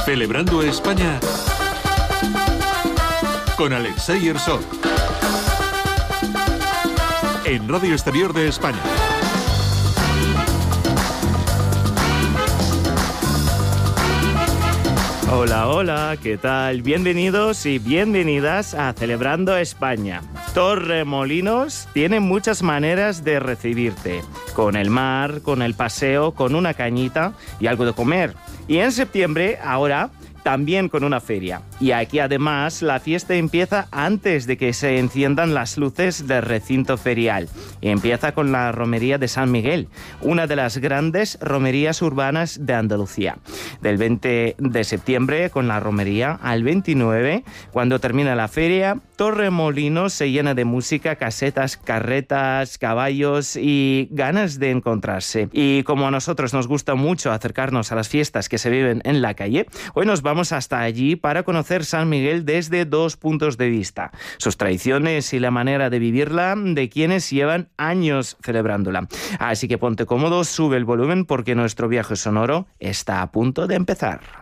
Celebrando España con Alexei Herzog en Radio Exterior de España. Hola, hola, ¿qué tal? Bienvenidos y bienvenidas a Celebrando España. Torremolinos tiene muchas maneras de recibirte. Con el mar, con el paseo, con una cañita y algo de comer. Y en septiembre, ahora, también con una feria. Y aquí además la fiesta empieza antes de que se enciendan las luces del recinto ferial. Y empieza con la romería de San Miguel, una de las grandes romerías urbanas de Andalucía. Del 20 de septiembre con la romería al 29, cuando termina la feria, Torremolinos se llena de música, casetas, carretas, caballos y ganas de encontrarse. Y como a nosotros nos gusta mucho acercarnos a las fiestas que se viven en la calle, hoy nos vamos hasta allí para conocer San Miguel desde dos puntos de vista: sus tradiciones y la manera de vivirla de quienes llevan años celebrándola. Así que ponte cómodo, sube el volumen porque nuestro viaje sonoro está a punto de empezar.